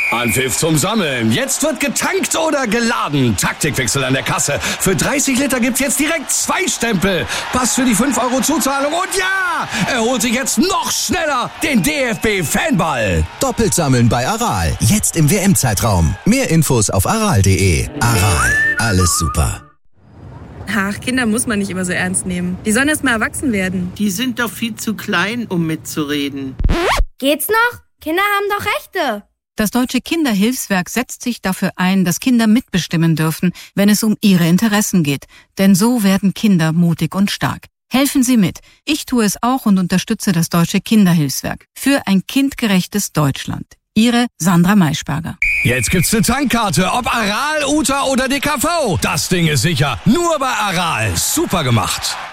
Anpfiff zum Sammeln. Jetzt wird getankt oder geladen. Taktikwechsel an der Kasse. Für 30 Liter gibt's jetzt direkt 2 Stempel. Pass für die 5 € Zuzahlung. Und ja, er holt sich jetzt noch schneller den DFB-Fanball. Doppelt sammeln bei Aral. Jetzt im WM-Zeitraum. Mehr Infos auf aral.de. Aral. Alles super. Ach, Kinder muss man nicht immer so ernst nehmen. Die sollen erst mal erwachsen werden. Die sind doch viel zu klein, um mitzureden. Geht's noch? Kinder haben doch Rechte. Das Deutsche Kinderhilfswerk setzt sich dafür ein, dass Kinder mitbestimmen dürfen, wenn es um ihre Interessen geht. Denn so werden Kinder mutig und stark. Helfen Sie mit. Ich tue es auch und unterstütze das Deutsche Kinderhilfswerk. Für ein kindgerechtes Deutschland. Ihre Sandra Maischberger. Jetzt gibt's eine Tankkarte, ob Aral, Uta oder DKV. Das Ding ist sicher. Nur bei Aral. Super gemacht.